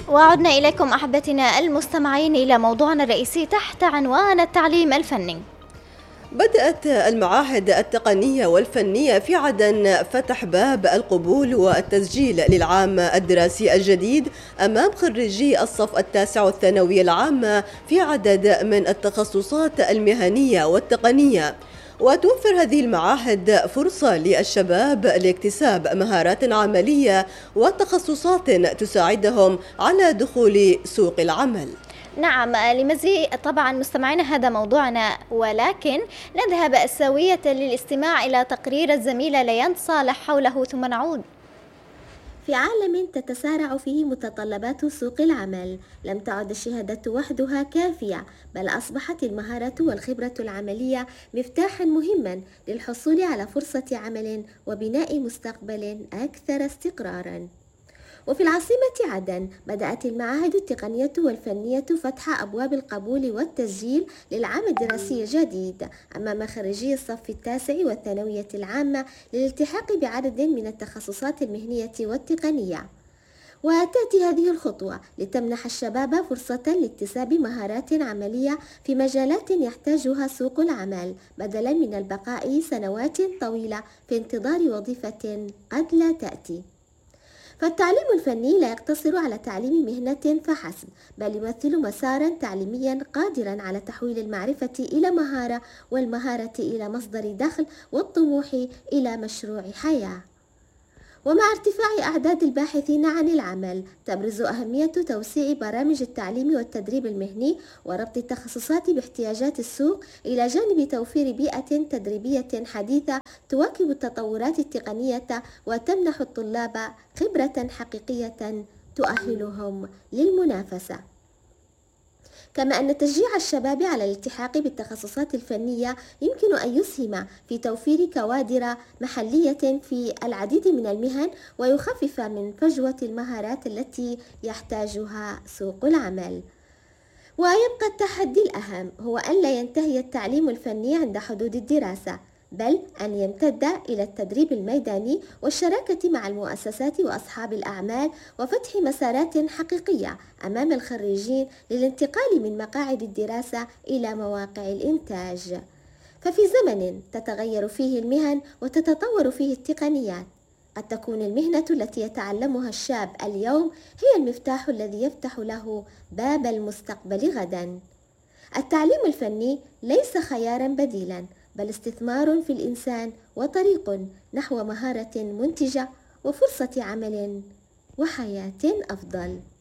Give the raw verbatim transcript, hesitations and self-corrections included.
وعدنا إليكم أحبتنا المستمعين إلى موضوعنا الرئيسي تحت عنوان التعليم الفني. بدأت المعاهد التقنية والفنية في عدن فتح باب القبول والتسجيل للعام الدراسي الجديد أمام خريجي الصف التاسع والثانوية العامة في عدد من التخصصات المهنية والتقنية. وتوفر هذه المعاهد فرصة للشباب لاكتساب مهارات عملية وتخصصات تساعدهم على دخول سوق العمل. نعم، لمزيد طبعا مستمعينا هذا موضوعنا، ولكن نذهب سوية للاستماع إلى تقرير الزميلة ليان صالح حوله ثم نعود. في عالم تتسارع فيه متطلبات سوق العمل، لم تعد الشهادة وحدها كافية، بل أصبحت المهارة والخبرة العملية مفتاحا مهما للحصول على فرصة عمل وبناء مستقبل أكثر استقرارا. وفي العاصمة عدن بدأت المعاهد التقنية والفنية فتح أبواب القبول والتسجيل للعام الدراسي الجديد أمام خريجي الصف التاسع والثانوية العامة للالتحاق بعدد من التخصصات المهنية والتقنية. وتأتي هذه الخطوة لتمنح الشباب فرصة لاكتساب مهارات عملية في مجالات يحتاجها سوق العمل، بدلا من البقاء سنوات طويلة في انتظار وظيفة قد لا تأتي. فالتعليم الفني لا يقتصر على تعليم مهنة فحسب، بل يمثل مسارا تعليميا قادرا على تحويل المعرفة إلى مهارة، والمهارة إلى مصدر دخل، والطموح إلى مشروع حياة. ومع ارتفاع أعداد الباحثين عن العمل تبرز أهمية توسيع برامج التعليم والتدريب المهني وربط التخصصات باحتياجات السوق، إلى جانب توفير بيئة تدريبية حديثة تواكب التطورات التقنية وتمنح الطلاب خبرة حقيقية تؤهلهم للمنافسة. كما أن تشجيع الشباب على الالتحاق بالتخصصات الفنية يمكن أن يسهم في توفير كوادر محلية في العديد من المهن، ويخفف من فجوة المهارات التي يحتاجها سوق العمل. ويبقى التحدي الأهم هو أن لا ينتهي التعليم الفني عند حدود الدراسة، بل أن يمتد إلى التدريب الميداني والشراكة مع المؤسسات وأصحاب الأعمال، وفتح مسارات حقيقية أمام الخريجين للانتقال من مقاعد الدراسة إلى مواقع الإنتاج. ففي زمن تتغير فيه المهن وتتطور فيه التقنيات، قد تكون المهنة التي يتعلمها الشاب اليوم هي المفتاح الذي يفتح له باب المستقبل غدا. التعليم الفني ليس خيارا بديلا، بل استثمار في الإنسان وطريق نحو مهارة منتجة وفرصة عمل وحياة أفضل.